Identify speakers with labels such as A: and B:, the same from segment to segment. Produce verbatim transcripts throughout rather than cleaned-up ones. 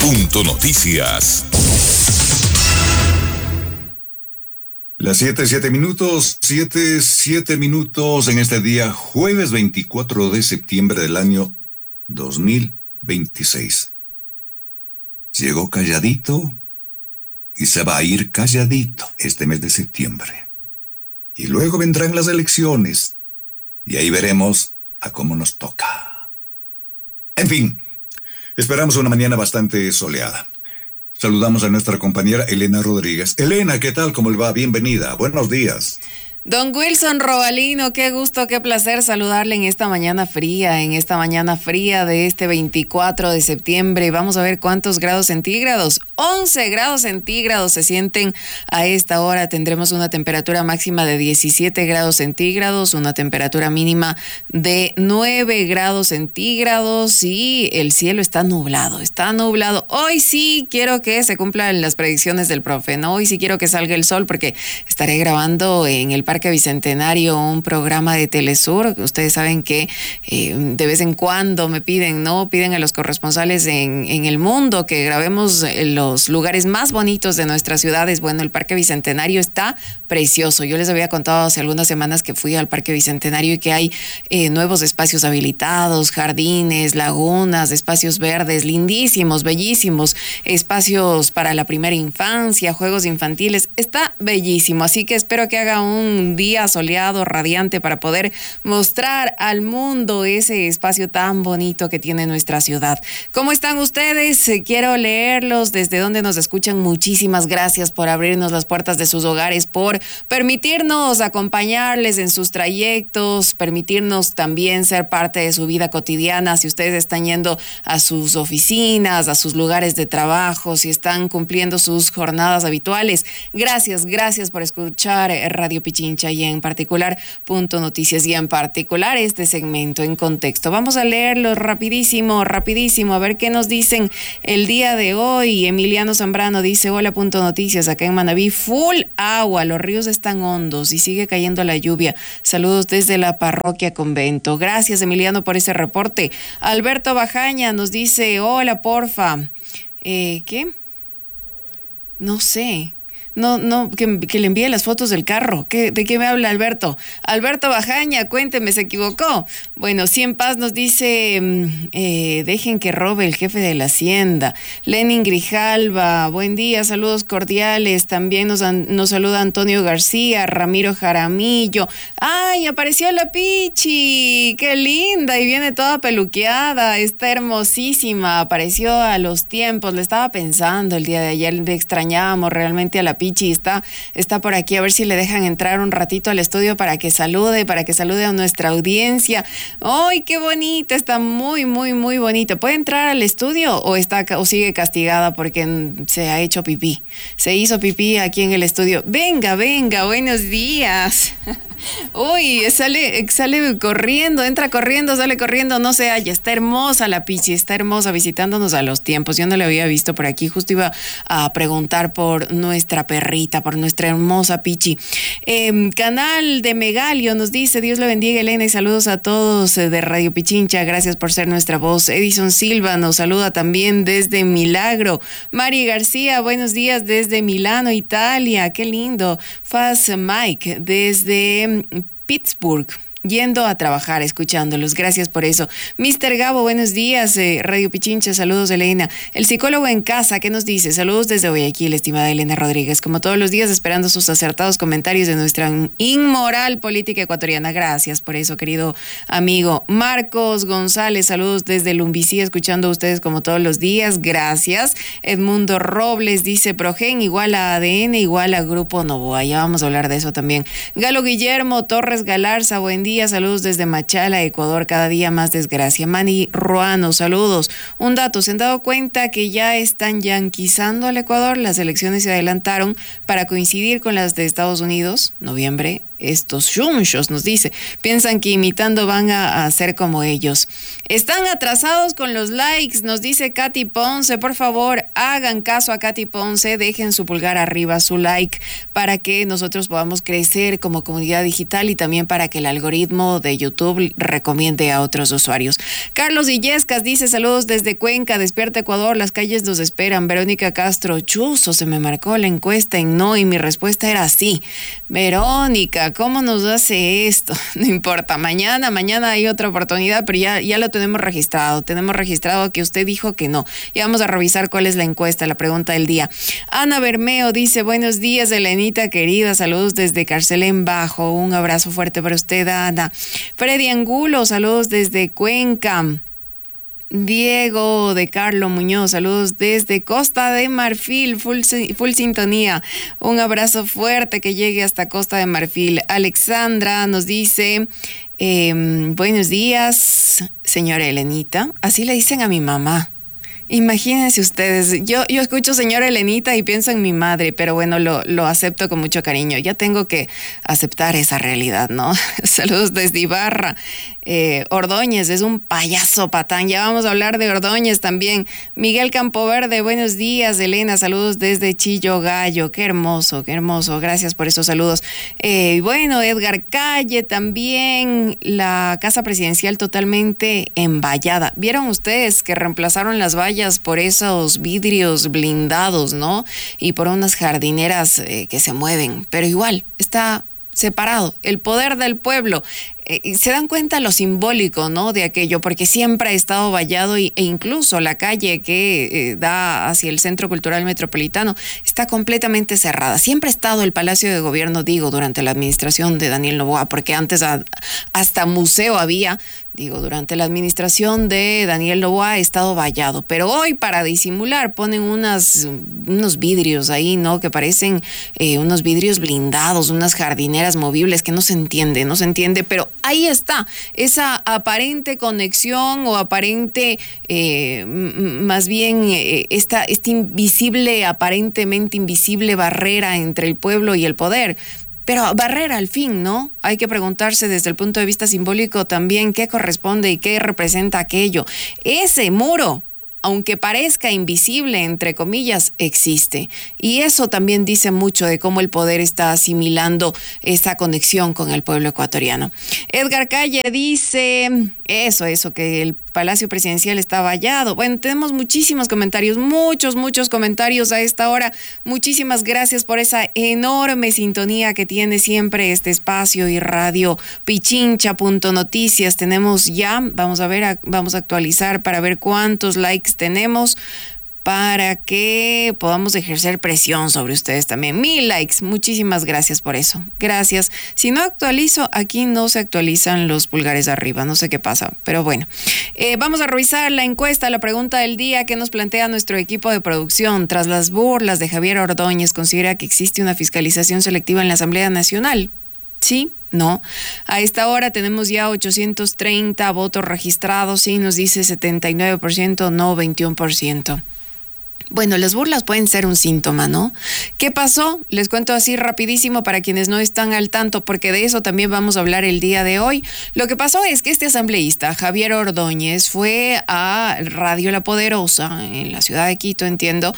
A: Punto Noticias. Las siete, siete minutos, siete, siete minutos en este día, jueves veinticuatro de septiembre del año dos mil veintiséis. Llegó calladito y se va a ir calladito este mes de septiembre. Y luego vendrán las elecciones y ahí veremos a cómo nos toca. En fin, esperamos una mañana bastante soleada. Saludamos a nuestra compañera Elena Rodríguez. Elena, ¿qué tal? ¿Cómo le va? Bienvenida. Buenos días.
B: Don Wilson Robalino, qué gusto, qué placer saludarle en esta mañana fría, en esta mañana fría de este veinticuatro de septiembre. Vamos a ver cuántos grados centígrados. once grados centígrados se sienten a esta hora. Tendremos una temperatura máxima de diecisiete grados centígrados, una temperatura mínima de nueve grados centígrados y el cielo está nublado, está nublado. Hoy sí quiero que se cumplan las predicciones del profe, ¿no? Hoy sí quiero que salga el sol porque estaré grabando en el Parque Bicentenario un programa de Telesur. Ustedes saben que eh, de vez en cuando me piden, ¿no? Piden a los corresponsales en, en el mundo que grabemos los lugares más bonitos de nuestras ciudades. Bueno, el Parque Bicentenario está precioso. Yo les había contado hace algunas semanas que fui al Parque Bicentenario y que hay eh, nuevos espacios habilitados, jardines, lagunas, espacios verdes, lindísimos, bellísimos, espacios para la primera infancia, juegos infantiles. Está bellísimo, así que espero que haga un Un día soleado, radiante, para poder mostrar al mundo ese espacio tan bonito que tiene nuestra ciudad. ¿Cómo están ustedes? Quiero leerlos desde donde nos escuchan. Muchísimas gracias por abrirnos las puertas de sus hogares, por permitirnos acompañarles en sus trayectos, permitirnos también ser parte de su vida cotidiana. Si ustedes están yendo a sus oficinas, a sus lugares de trabajo, si están cumpliendo sus jornadas habituales, gracias, gracias por escuchar Radio Pichincha y en particular Punto Noticias y en particular este segmento En Contexto. Vamos a leerlo rapidísimo, rapidísimo, a ver qué nos dicen el día de hoy. Emiliano Zambrano dice: hola Punto Noticias, acá en Manabí full agua, los ríos están hondos y sigue cayendo la lluvia. Saludos desde la parroquia Convento. Gracias Emiliano por ese reporte. Alberto Bajaña nos dice: hola porfa. Eh, ¿Qué? No sé. No, no, que, que le envíe las fotos del carro. ¿Qué, ¿De qué me habla Alberto? Alberto Bajaña, cuénteme, ¿se equivocó? Bueno, Cien Paz nos dice, eh, dejen que robe el jefe de la hacienda. Lenin Grijalva, buen día, saludos cordiales. También nos, nos saluda Antonio García, Ramiro Jaramillo. ¡Ay, apareció la Pichi! ¡Qué linda! Y viene toda peluqueada, está hermosísima. Apareció a los tiempos, le estaba pensando el día de ayer, le extrañábamos realmente a la Pichi. Está, está por aquí, a ver si le dejan entrar un ratito al estudio para que salude, para que salude a nuestra audiencia. ¡Ay, qué bonita! Está muy, muy, muy bonita. ¿Puede entrar al estudio o está o sigue castigada porque se ha hecho pipí? Se hizo pipí aquí en el estudio. Venga, venga, buenos días. Uy, sale, sale corriendo, entra corriendo, sale corriendo, no se halla. Está hermosa la Pichi, está hermosa, visitándonos a los tiempos. Yo no la había visto por aquí, justo iba a preguntar por nuestra perrita, por nuestra hermosa Pichi. Eh, canal de Megalio nos dice: Dios le bendiga Elena y saludos a todos de Radio Pichincha, gracias por ser nuestra voz. Edison Silva nos saluda también desde Milagro. Mari García, buenos días desde Milano, Italia, qué lindo. Faz Mike desde Pittsburgh, yendo a trabajar, escuchándolos. Gracias por eso. mister Gabo, buenos días. Eh, Radio Pichincha, saludos Elena. El psicólogo en casa, ¿qué nos dice? Saludos desde Guayaquil, estimada Elena Rodríguez. Como todos los días, esperando sus acertados comentarios de nuestra inmoral política ecuatoriana. Gracias por eso, querido amigo. Marcos González, saludos desde Lumbicí, escuchando a ustedes como todos los días. Gracias. Edmundo Robles dice: Progen igual a A D N igual a Grupo Novoa. Ya vamos a hablar de eso también. Galo Guillermo Torres Galarza, buen día. Saludos desde Machala, Ecuador, cada día más desgracia. Mani Ruano, saludos. Un dato, ¿se han dado cuenta que ya están yanquizando al Ecuador? Las elecciones se adelantaron para coincidir con las de Estados Unidos, noviembre, estos chunchos, nos dice. Piensan que imitando van a, a ser como ellos. Están atrasados con los likes, nos dice Katy Ponce. Por favor, hagan caso a Katy Ponce, dejen su pulgar arriba, su like, para que nosotros podamos crecer como comunidad digital y también para que el algoritmo de YouTube recomiende a otros usuarios. Carlos Illescas dice, saludos desde Cuenca, despierta Ecuador, las calles nos esperan. Verónica Castro, chuzo, se me marcó la encuesta en no y mi respuesta era sí. Verónica, ¿cómo nos hace esto? No importa, mañana, mañana hay otra oportunidad, pero ya, ya lo tenemos registrado, tenemos registrado que usted dijo que no. Y vamos a revisar cuál es la encuesta, la pregunta del día. Ana Bermeo dice, buenos días, Elenita querida, saludos desde Carcelén Bajo, un abrazo fuerte para usted, Ana. Freddy Angulo, saludos desde Cuenca. Diego de Carlo Muñoz, saludos desde Costa de Marfil, full, full sintonía. Un abrazo fuerte que llegue hasta Costa de Marfil. Alexandra nos dice, eh, buenos días, señora Elenita. Así le dicen a mi mamá. Imagínense ustedes, yo, yo escucho señora Elenita y pienso en mi madre, pero bueno, lo, lo acepto con mucho cariño. Ya tengo que aceptar esa realidad, ¿no? Saludos desde Ibarra. Eh, Ordóñez es un payaso patán. Ya vamos a hablar de Ordóñez también. Miguel Campoverde, buenos días. Elena, saludos desde Chillo Gallo. Qué hermoso, qué hermoso. Gracias por esos saludos. Eh, bueno, Edgar Calle también. La casa presidencial totalmente envallada. ¿Vieron ustedes que reemplazaron las vallas por esos vidrios blindados, ¿no? Y por unas jardineras eh, que se mueven, pero igual está separado. El poder del pueblo. Eh, se dan cuenta lo simbólico, ¿no? De aquello, porque siempre ha estado vallado y, e incluso la calle que eh, da hacia el Centro Cultural Metropolitano está completamente cerrada. Siempre ha estado el Palacio de Gobierno, digo, durante la administración de Daniel Noboa, porque antes a, hasta museo había, digo, durante la administración de Daniel Noboa ha estado vallado, pero hoy para disimular ponen unas, unos vidrios ahí, ¿no? Que parecen eh, unos vidrios blindados, unas jardineras movibles que no se entiende, no se entiende, pero ahí está, esa aparente conexión o aparente, eh, más bien, eh, esta, esta invisible, aparentemente invisible barrera entre el pueblo y el poder. Pero barrera al fin, ¿no? Hay que preguntarse desde el punto de vista simbólico también qué corresponde y qué representa aquello. Ese muro, aunque parezca invisible, entre comillas, existe. Y eso también dice mucho de cómo el poder está asimilando esa conexión con el pueblo ecuatoriano. Edgar Calle dice eso, eso, que el Palacio Presidencial está vallado. Bueno, tenemos muchísimos comentarios, muchos, muchos comentarios a esta hora. Muchísimas gracias por esa enorme sintonía que tiene siempre este espacio y Radio Pichincha punto noticias. Tenemos ya, vamos a ver, vamos a actualizar para ver cuántos likes tenemos, para que podamos ejercer presión sobre ustedes también. Mil likes, muchísimas gracias por eso. Gracias. Si no actualizo, aquí no se actualizan los pulgares arriba, no sé qué pasa, pero bueno. Eh, vamos a revisar la encuesta, la pregunta del día que nos plantea nuestro equipo de producción. Tras las burlas de Javier Ordóñez, ¿considera que existe una fiscalización selectiva en la Asamblea Nacional? Sí, no. A esta hora tenemos ya ochocientos treinta votos registrados, sí, nos dice setenta y nueve por ciento, no veintiuno por ciento. Bueno, las burlas pueden ser un síntoma, ¿no? ¿Qué pasó? Les cuento así rapidísimo para quienes no están al tanto, porque de eso también vamos a hablar el día de hoy. Lo que pasó es que este asambleísta, Javier Ordóñez, fue a Radio La Poderosa, en la ciudad de Quito, entiendo,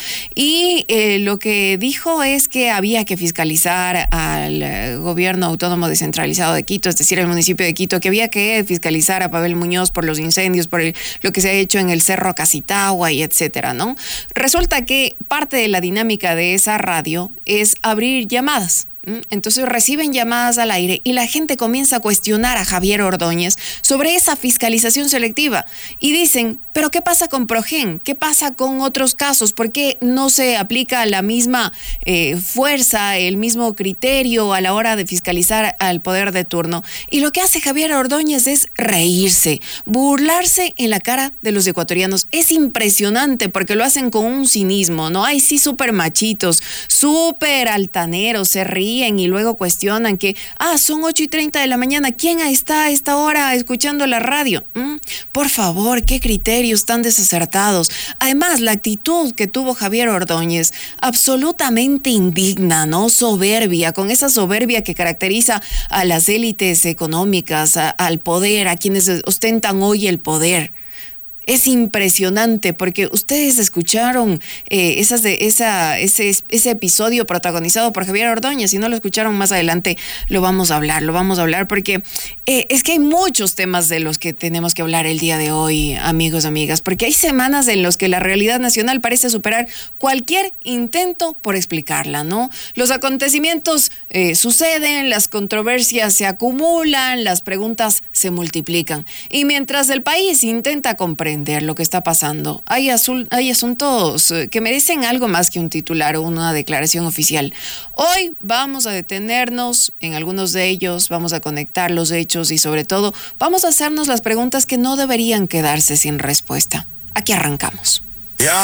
B: y eh, lo que dijo es que había que fiscalizar al eh, gobierno autónomo descentralizado de Quito, es decir, el municipio de Quito, que había que fiscalizar a Pavel Muñoz por los incendios, por el, lo que se ha hecho en el Cerro Casitagua y etcétera, ¿no? Resulta Resulta que parte de la dinámica de esa radio es abrir llamadas. Entonces reciben llamadas al aire y la gente comienza a cuestionar a Javier Ordóñez sobre esa fiscalización selectiva. Y dicen, ¿pero qué pasa con Progen? ¿Qué pasa con otros casos? ¿Por qué no se aplica la misma eh, fuerza, el mismo criterio a la hora de fiscalizar al poder de turno? Y lo que hace Javier Ordóñez es reírse, burlarse en la cara de los ecuatorianos. Es impresionante porque lo hacen con un cinismo, ¿no? Ay, sí, súper machitos, súper altaneros, se ríen. ríen y luego cuestionan que, ah, son ocho y treinta de la mañana, ¿quién está a esta hora escuchando la radio? ¿Mm? Por favor, qué criterios tan desacertados. Además, la actitud que tuvo Javier Ordóñez, absolutamente indigna, ¿no? Soberbia, con esa soberbia que caracteriza a las élites económicas, a, al poder, a quienes ostentan hoy el poder. Es impresionante porque ustedes escucharon eh, esas de, esa, ese, ese episodio protagonizado por Javier Ordóñez. Si no lo escucharon, más adelante lo vamos a hablar, lo vamos a hablar porque eh, es que hay muchos temas de los que tenemos que hablar el día de hoy, amigos, amigas, porque hay semanas en los que la realidad nacional parece superar cualquier intento por explicarla, ¿no? Los acontecimientos eh, suceden, las controversias se acumulan, las preguntas se multiplican. Y mientras el país intenta comprender lo que está pasando, hay, azul, hay asuntos que merecen algo más que un titular o una declaración oficial. Hoy vamos a detenernos en algunos de ellos, vamos a conectar los hechos y sobre todo vamos a hacernos las preguntas que no deberían quedarse sin respuesta. Aquí arrancamos.
A: Ya.